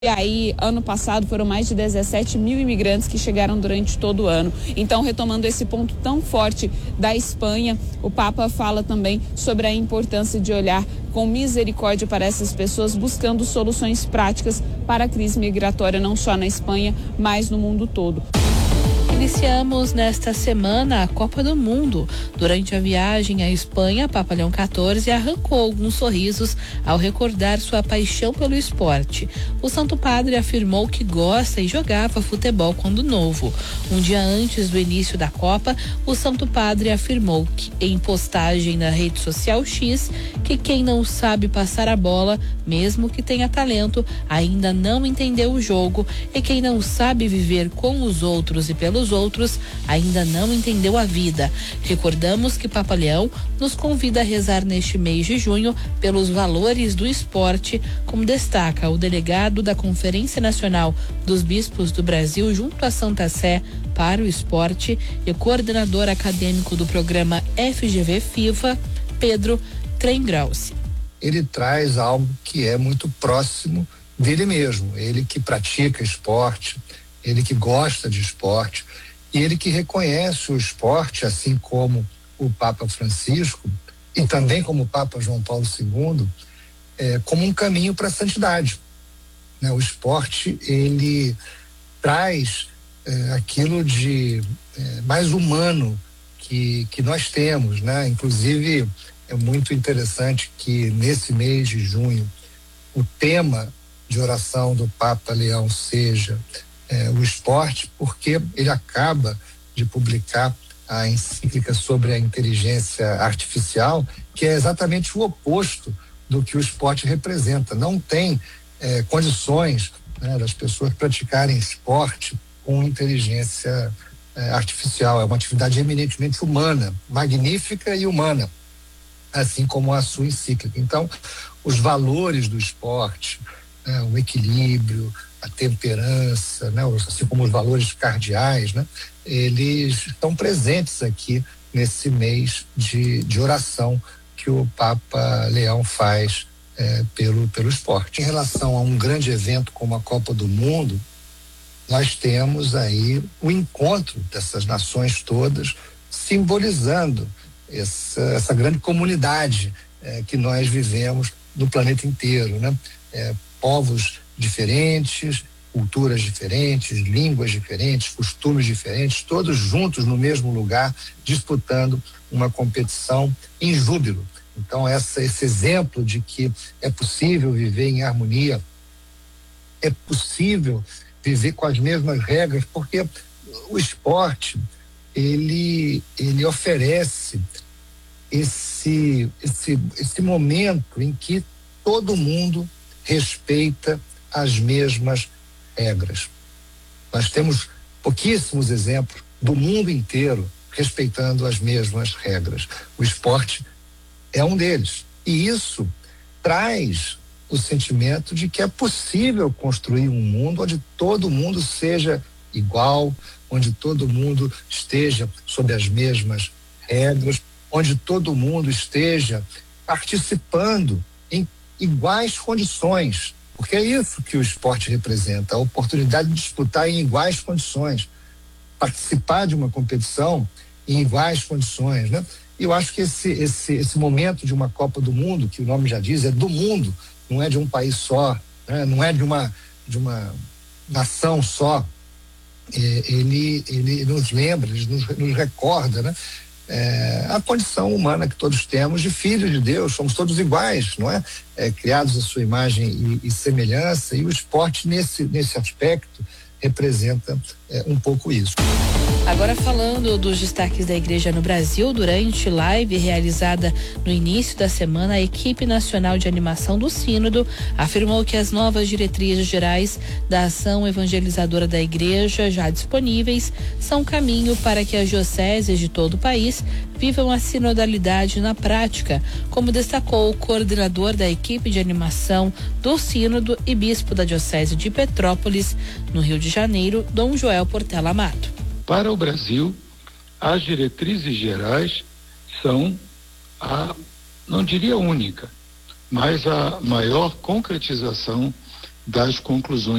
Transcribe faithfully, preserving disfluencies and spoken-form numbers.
E aí, ano passado, foram mais de dezessete mil imigrantes que chegaram durante todo o ano. Então, retomando esse ponto tão forte da Espanha, o Papa fala também sobre a importância de olhar com misericórdia para essas pessoas, buscando soluções práticas para a crise migratória, não só na Espanha, mas no mundo todo. Iniciamos nesta semana a Copa do Mundo. Durante a viagem à Espanha, Papa Leão quatorze arrancou alguns sorrisos ao recordar sua paixão pelo esporte. O Santo Padre afirmou que gosta e jogava futebol quando novo. Um dia antes do início da Copa, o Santo Padre afirmou que, em postagem na rede social X, que quem não sabe passar a bola, mesmo que tenha talento, ainda não entendeu o jogo, e quem não sabe viver com os outros e pelos outros ainda não entendeu a vida. Recordamos que Papa Leão nos convida a rezar neste mês de junho pelos valores do esporte, como destaca o delegado da Conferência Nacional dos Bispos do Brasil junto à Santa Sé para o Esporte e coordenador acadêmico do programa F G V FIFA, Pedro Trengrauce. Ele traz algo que é muito próximo dele mesmo, ele que pratica esporte, ele que gosta de esporte e ele que reconhece o esporte, assim como o Papa Francisco e também como o Papa João Paulo segundo, é, como um caminho para a santidade. Né? O esporte, ele traz é, aquilo de é, mais humano que, que nós temos, né? Inclusive, é muito interessante que nesse mês de junho o tema de oração do Papa Leão seja É, o esporte, porque ele acaba de publicar a encíclica sobre a inteligência artificial, que é exatamente o oposto do que o esporte representa. Não tem é, condições, né, das pessoas praticarem esporte com inteligência é, artificial. É uma atividade eminentemente humana, magnífica e humana, assim como a sua encíclica. Então, os valores do esporte, né, o equilíbrio, a temperança, né, assim como os valores cardeais, né, eles estão presentes aqui nesse mês de, de oração que o Papa Leão faz é, pelo, pelo esporte. Em relação a um grande evento como a Copa do Mundo, nós temos aí o encontro dessas nações todas, simbolizando essa, essa grande comunidade é, que nós vivemos no planeta inteiro, né? É, povos diferentes, culturas diferentes, línguas diferentes, costumes diferentes, todos juntos no mesmo lugar, disputando uma competição em júbilo. Então, essa, esse exemplo de que é possível viver em harmonia, é possível viver com as mesmas regras, porque o esporte, ele, ele oferece esse, esse, esse momento em que todo mundo respeita as mesmas regras. Nós temos pouquíssimos exemplos do mundo inteiro respeitando as mesmas regras. O esporte é um deles. E isso traz o sentimento de que é possível construir um mundo onde todo mundo seja igual, onde todo mundo esteja sob as mesmas regras, onde todo mundo esteja participando em iguais condições. Porque é isso que o esporte representa, a oportunidade de disputar em iguais condições, participar de uma competição em iguais condições, né? E eu acho que esse, esse, esse momento de uma Copa do Mundo, que o nome já diz, é do mundo, não é de um país só, né? Não é de uma, de uma nação só. É, ele, ele nos lembra, ele nos, nos recorda, né? É, a condição humana que todos temos de filhos de Deus, somos todos iguais, não é? É, criados à sua imagem e, e semelhança, e o esporte nesse, nesse aspecto representa é, um pouco isso. Agora falando dos destaques da igreja no Brasil, durante live realizada no início da semana, a equipe nacional de animação do Sínodo afirmou que as novas diretrizes gerais da ação evangelizadora da igreja, já disponíveis, são caminho para que as dioceses de todo o país vivam a sinodalidade na prática, como destacou o coordenador da equipe de animação do Sínodo e bispo da diocese de Petrópolis, no Rio de Janeiro, Dom Joel Portela Amato. Para o Brasil, as diretrizes gerais são a, não diria única, mas a maior concretização das conclusões